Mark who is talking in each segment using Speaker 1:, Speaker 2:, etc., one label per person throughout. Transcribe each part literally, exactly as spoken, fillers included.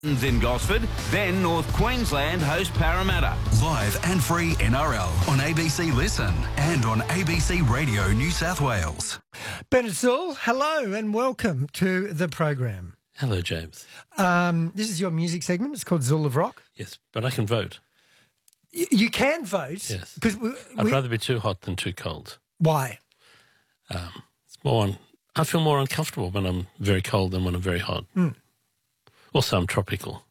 Speaker 1: In Gosford, then North Queensland host Parramatta.
Speaker 2: Live and free N R L on A B C Listen and on A B C Radio New South Wales.
Speaker 3: Bernard Zool, hello and welcome to the program.
Speaker 4: Hello, James.
Speaker 3: Um, this is your music segment. It's called Zool of Rock.
Speaker 4: Yes, but I can vote.
Speaker 3: Y- you can vote.
Speaker 4: Yes.
Speaker 3: Because we,
Speaker 4: I'd
Speaker 3: we,
Speaker 4: rather be too hot than too cold.
Speaker 3: Why?
Speaker 4: Um, it's more. Un- I feel more uncomfortable when I'm very cold than when I'm very hot.
Speaker 3: Mm.
Speaker 4: Also, I'm tropical.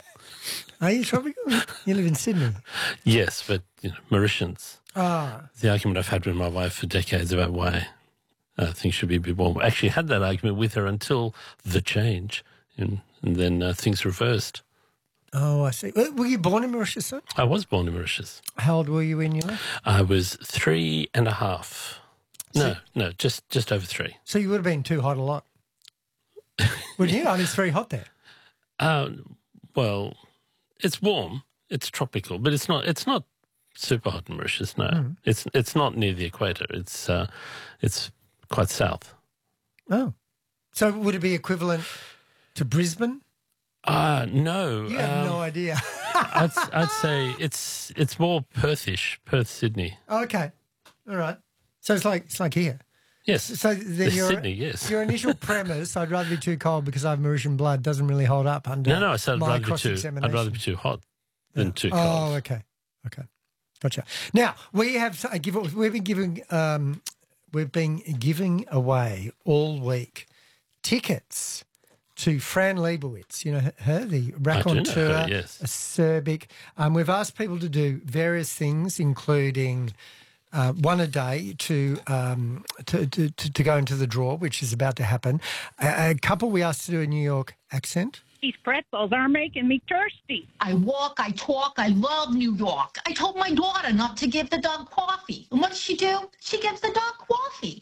Speaker 3: Are you tropical? You live in Sydney.
Speaker 4: Yes, but you know, Mauritians.
Speaker 3: Ah.
Speaker 4: The argument I've had with my wife for decades about why uh, things should be a bit warmer. I actually had that argument with her until the change, and, and then uh, things reversed.
Speaker 3: Oh, I see. Were you born in Mauritius, sir?
Speaker 4: I was born in Mauritius.
Speaker 3: How old were you when you left?
Speaker 4: I was three and a half. No,
Speaker 3: So-
Speaker 4: no, just just over three.
Speaker 3: So you would have been too hot a lot. Wouldn't you? I mean, it's very hot there.
Speaker 4: Uh, well, it's warm. It's tropical, but it's not. It's not super hot in Mauritius. No,
Speaker 3: Mm.
Speaker 4: it's it's not near the equator. It's uh, it's quite south.
Speaker 3: Oh. So would it be equivalent to Brisbane?
Speaker 4: Uh no.
Speaker 3: You have
Speaker 4: um,
Speaker 3: no idea.
Speaker 4: I'd I'd say it's it's more Perthish, Perth, Sydney.
Speaker 3: Okay. All right. So it's like it's like here.
Speaker 4: Yes.
Speaker 3: So then your,
Speaker 4: Sydney, yes.
Speaker 3: your initial premise, I'd rather be too cold because I have Mauritian blood, doesn't really hold up under
Speaker 4: No, no. I said I'd
Speaker 3: my
Speaker 4: rather be too.
Speaker 3: cross-examination.
Speaker 4: I'd rather be too hot than
Speaker 3: Yeah.
Speaker 4: too
Speaker 3: Oh,
Speaker 4: cold.
Speaker 3: okay. Okay. Gotcha. Now, we have a give, we've been giving um, we've been giving away all week tickets to Fran Lebowitz. You know her, the raconteur,
Speaker 4: know her, yes.
Speaker 3: acerbic. Um, we've asked people to do various things, including uh, one a day to, um, to, to to to go into the draw, which is about to happen. A, a couple we asked to do a New York accent.
Speaker 5: These pretzels are making me thirsty.
Speaker 6: I walk, I talk, I love New York. I told my daughter not to give the dog coffee. And what does she do? She gives the dog coffee.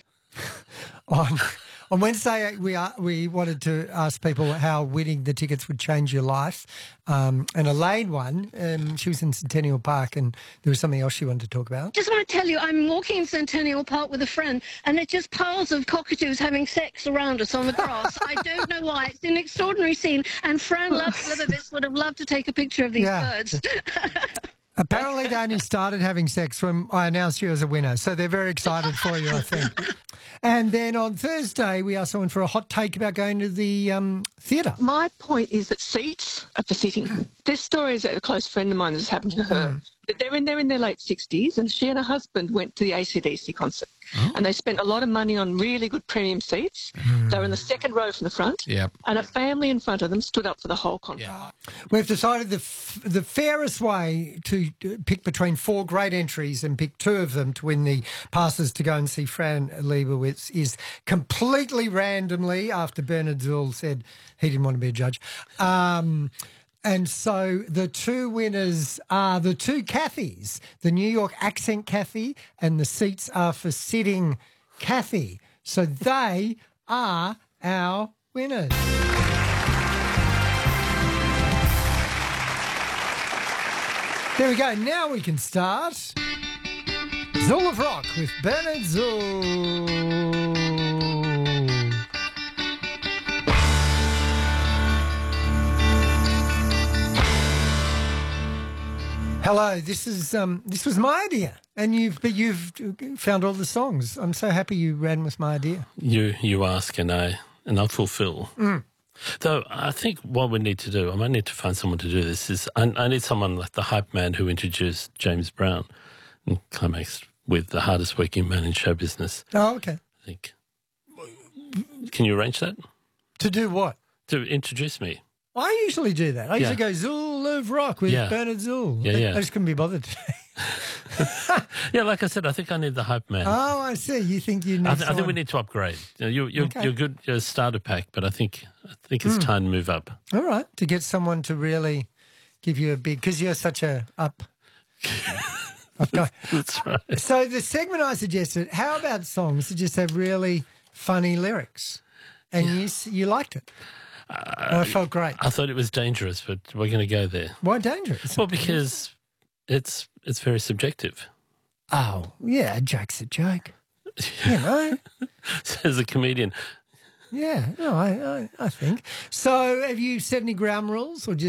Speaker 3: On, on Wednesday, we are, we wanted to ask people how winning the tickets would change your life. Um, and Elaine won. Um, she was in Centennial Park, and there was something else she wanted to talk about.
Speaker 7: Just want to tell you, I'm walking in Centennial Park with a friend, and there's just piles of cockatoos having sex around us on the grass. I don't know why. It's an extraordinary scene, and Fran Lebowitz would have loved to take a picture of these
Speaker 3: Yeah.
Speaker 7: birds.
Speaker 3: Apparently, they only started having sex when I announced you as a winner, so they're very excited for you, I think. And then on Thursday, we asked someone for a hot take about going to the um, theatre.
Speaker 8: My point is that seats are for sitting. This story is a close friend of mine that's happened to her. But they're in, they're in their late sixties, and she and her husband went to the A C D C concert. And they spent a lot of money on really good premium seats. They were in the second row from the front.
Speaker 9: Yep.
Speaker 8: And a family in front of them stood up for the whole concert.
Speaker 3: We've decided the f- the fairest way to pick between four great entries and pick two of them to win the passes to go and see Fran Lebowitz is completely randomly, after Bernard Zool said he didn't want to be a judge. Um, and so the two winners are the two Cathys, the New York accent Cathy and the seats are for sitting Cathy. So they are our winners. There we go. Now we can start Zool of Rock with Bernard Zool. Hello. This is um. This was my idea, and you've but you've found all the songs. I'm so happy you ran with my idea.
Speaker 4: You you ask and I and I'll fulfil.
Speaker 3: Mm.
Speaker 4: Though I think what we need to do, I might need to find someone to do this, is I, I need someone like the hype man who introduced James Brown and climaxed with the hardest working man in show business.
Speaker 3: Oh, okay.
Speaker 4: I think. Can you arrange that?
Speaker 3: To do what?
Speaker 4: To introduce me.
Speaker 3: I usually do that. I
Speaker 4: Yeah.
Speaker 3: usually go Zool of Rock with
Speaker 4: Yeah.
Speaker 3: Bernard Zool.
Speaker 4: Yeah,
Speaker 3: I-
Speaker 4: yeah.
Speaker 3: I just couldn't be bothered today.
Speaker 4: Yeah, like I said, I think I need the hype man.
Speaker 3: Oh, I see. You think you need
Speaker 4: I, th- I think we
Speaker 3: someone-
Speaker 4: need to upgrade. You know, you, you're,
Speaker 3: Okay.
Speaker 4: you're good, you're a starter pack, but I think I think it's
Speaker 3: Mm.
Speaker 4: time to move up.
Speaker 3: All right, to get someone to really give you a big, because you're such a up, up guy.
Speaker 4: That's right.
Speaker 3: So the segment I suggested, how about songs that just have really funny lyrics, and you s- you liked it. And I felt great.
Speaker 4: I thought it was dangerous, but we're going to go there.
Speaker 3: Why dangerous?
Speaker 4: Well, because it's it's very subjective.
Speaker 3: Oh, yeah, a joke's a joke. You know.
Speaker 4: Says a comedian.
Speaker 3: Yeah, no, I, I, I think. So have you set any ground rules or just